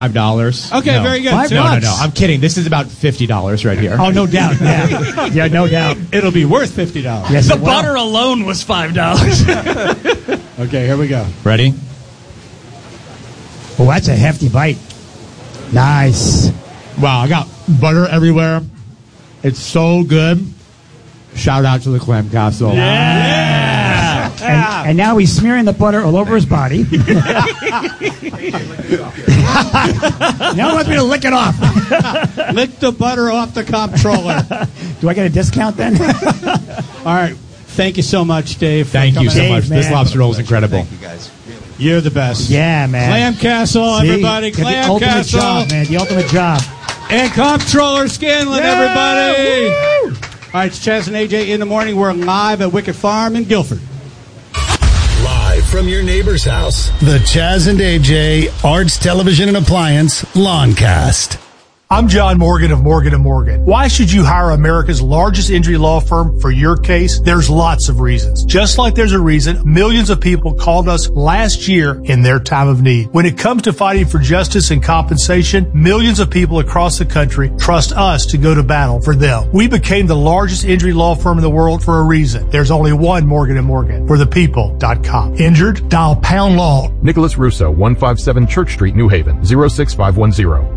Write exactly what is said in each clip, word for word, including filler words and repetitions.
Five dollars. Okay, no. very good. Five? No, no, bucks. no. I'm kidding. This is about fifty dollars right here. Oh, no doubt. Yeah, yeah, no doubt. It'll be worth fifty dollars. Yes, the it will. butter alone was five dollars. Okay, here we go. Ready? Oh, that's a hefty bite. Nice. Wow, I got butter everywhere. It's so good. Shout out to the Clam Castle. Yeah. And, and now he's smearing the butter all over his body. Now he wants me to lick it off. Lick the butter off the comptroller. Do I get a discount then? All right. Thank you so much, Dave. Thank you so Dave, much. man. This lobster roll is incredible. Thank you, guys. You're the best. Yeah, man. Clam Castle, See? everybody. Got Clam the ultimate Castle. job, man. The ultimate job. And Comptroller Scanlon, Yeah, everybody. woo! All right, it's Chaz and A J in the morning. We're live at Wicked Farm in Guilford. Live from your neighbor's house, the Chaz and A J Arts Television and Appliance Lawncast. I'm John Morgan of Morgan and Morgan. Why should you hire America's largest injury law firm for your case? There's lots of reasons. Just like there's a reason millions of people called us last year in their time of need. When it comes to fighting for justice and compensation, millions of people across the country trust us to go to battle for them. We became the largest injury law firm in the world for a reason. There's only one Morgan and Morgan, for the people dot com. Injured? Dial pound law. Nicholas Russo, one fifty-seven Church Street, New Haven, zero six five one zero.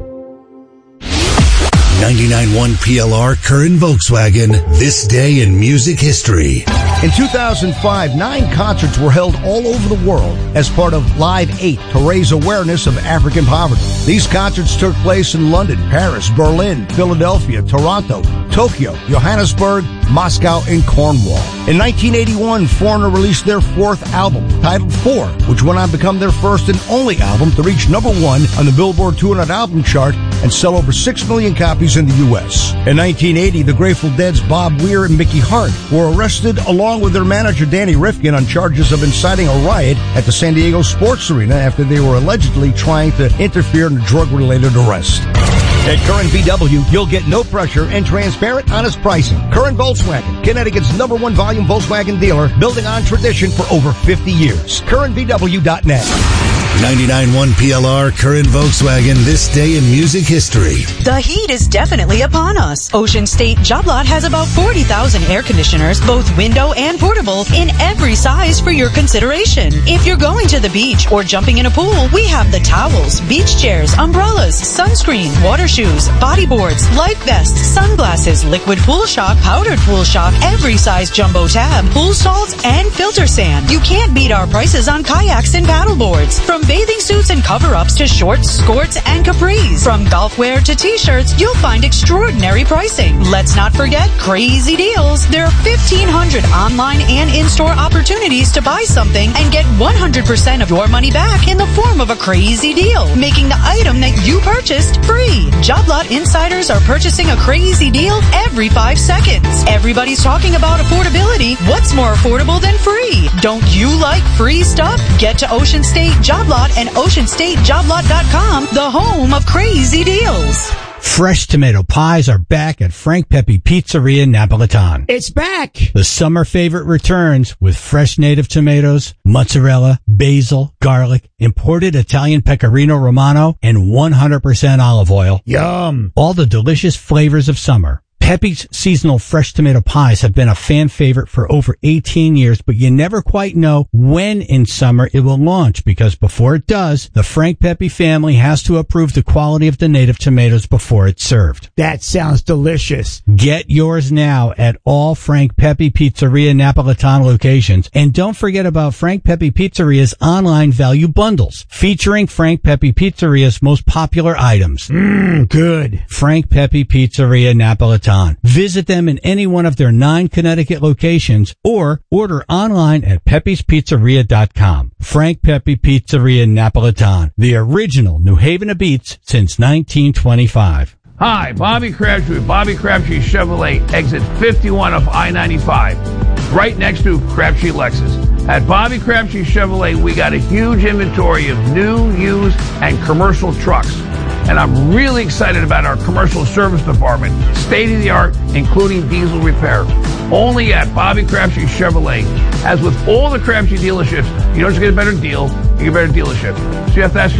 ninety-nine point one P L R Curran Volkswagen, this day in music history. In two thousand five, nine concerts were held all over the world as part of Live eight to raise awareness of African poverty. These concerts took place in London, Paris, Berlin, Philadelphia, Toronto, Tokyo, Johannesburg, Moscow, and Cornwall. In nineteen eighty-one, Foreigner released their fourth album, titled Four, which went on to become their first and only album to reach number one on the Billboard two hundred album chart and sell over six million copies in the U S. In nineteen eighty, the Grateful Dead's Bob Weir and Mickey Hart were arrested along with their manager Danny Rifkin on charges of inciting a riot at the San Diego Sports Arena after they were allegedly trying to interfere in a drug-related arrest. At Curran V W, you'll get no pressure and transparent, honest pricing. Curran Volkswagen, Connecticut's number one volume Volkswagen dealer, building on tradition for over fifty years. Curran V W dot net. ninety-nine point one P L R Curran Volkswagen, this day in music history. The heat is definitely upon us. Ocean State Job Lot has about forty thousand air conditioners, both window and portable, in every size for your consideration. If you're going to the beach or jumping in a pool, we have the towels, beach chairs, umbrellas, sunscreen, water shoes, bodyboards, life vests, sunglasses, liquid pool shock, powdered pool shock, every size jumbo tab, pool salts, and filter sand. You can't beat our prices on kayaks and paddle boards. From bathing suits and cover-ups to shorts, skirts, and capris. From golf wear to t-shirts, you'll find extraordinary pricing. Let's not forget crazy deals. There are fifteen hundred online and in-store opportunities to buy something and get one hundred percent of your money back in the form of a crazy deal, making the item that you purchased free. Job Lot insiders are purchasing a crazy deal every five seconds. Everybody's talking about affordability. What's more affordable than free? Don't you like free stuff? Get to Ocean State Job Lot and ocean state job lot dot com, the home of crazy deals. Fresh tomato pies are back at Frank Pepe Pizzeria Napolitan. It's back! The summer favorite returns with fresh native tomatoes, mozzarella, basil, garlic, imported Italian pecorino romano, and one hundred percent olive oil. Yum! All the delicious flavors of summer. Pepe's seasonal fresh tomato pies have been a fan favorite for over eighteen years, but you never quite know when in summer it will launch because before it does, the Frank Pepe family has to approve the quality of the native tomatoes before it's served. That sounds delicious. Get yours now at all Frank Pepe Pizzeria Napolitan locations. And don't forget about Frank Pepe Pizzeria's online value bundles featuring Frank Pepe Pizzeria's most popular items. Mmm, good. Frank Pepe Pizzeria Napolitan. Visit them in any one of their nine Connecticut locations or order online at pepes pizzeria dot com. Frank Pepe Pizzeria Napolitan, the original New Haven of Beats since nineteen twenty-five. Hi, Bobby Crabtree, Bobby Crabtree Chevrolet, exit fifty-one of I ninety-five, right next to Crabtree Lexus. At Bobby Crabtree Chevrolet, we got a huge inventory of new, used, and commercial trucks. And I'm really excited about our commercial service department, state-of-the-art, including diesel repair. Only at Bobby Crabtree Chevrolet. As with all the Crabtree dealerships, you don't just get a better deal, you get a better dealership. So you have to ask yourself,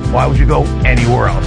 Why would you go anywhere else?